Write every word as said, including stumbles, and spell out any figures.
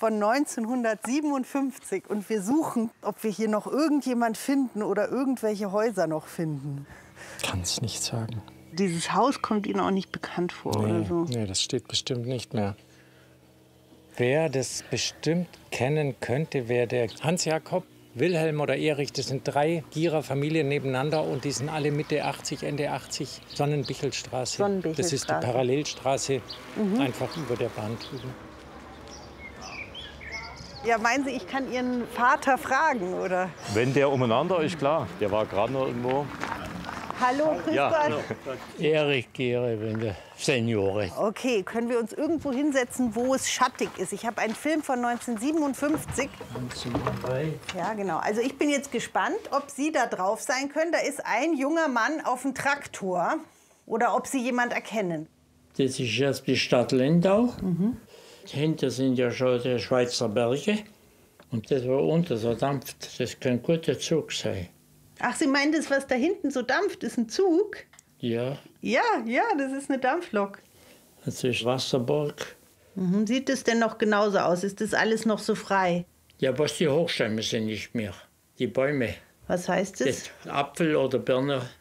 von neunzehnhundertsiebenundfünfzig und wir suchen, ob wir hier noch irgendjemand finden oder irgendwelche Häuser noch finden. Kann ich nicht sagen. Dieses Haus kommt Ihnen auch nicht bekannt vor, Nee, oder so? nee, das steht bestimmt nicht mehr. Wer das bestimmt kennen könnte, wäre der Hans-Jakob, Wilhelm oder Erich. Das sind drei Gierer Familien nebeneinander und die sind alle Mitte achtzig, Ende achtzig. Sonnenbichelstraße. Sonnenbichelstraße. Das ist die Parallelstraße, mhm. einfach über der Bahn drüben. Ja, meinen Sie, ich kann Ihren Vater fragen, oder? Wenn der umeinander ist, klar. Der war gerade noch irgendwo. Hallo, grüß Ja, Gott. hallo. Erich Gehre, Seniore. Okay, können wir uns irgendwo hinsetzen, wo es schattig ist? Ich habe einen Film von neunzehnhundertsiebenundfünfzig. neunzehnhundertdrei. Ja, genau. Also ich bin jetzt gespannt, ob Sie da drauf sein können. Da ist ein junger Mann auf dem Traktor. Oder ob Sie jemand erkennen. Das ist jetzt die Stadt Lindau. Mhm. Hinter sind ja schon die Schweizer Berge. Und das, was unten so dampft, das kann ein guter Zug sein. Ach, Sie meinen, das, was da hinten so dampft, ist ein Zug? Ja, Ja, ja, das ist eine Dampflok. das ist Wasserburg. Mhm. Sieht es denn noch genauso aus? Ist das alles noch so frei? Ja, was die Hochstämme sind nicht mehr. Die Bäume. Was heißt das? Das Apfel oder Birne